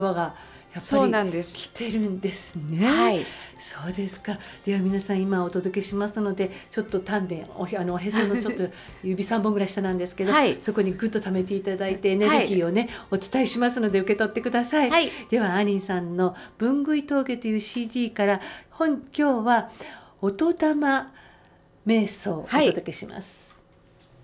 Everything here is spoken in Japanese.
がやっそうぱなんです。 り来てるんですね。 はい。 そうですか。では皆さん今お届けしますので、ちょっと丹田おへそのちょっと指3本ぐらい下なんですけど、 はい、 そこにグッと溜めていただいてエネルギーをね、お伝えしますので受け取ってください。 はい、 ではアニーさんの文具峠という CD から今日は音玉瞑想をおはい。 届けします。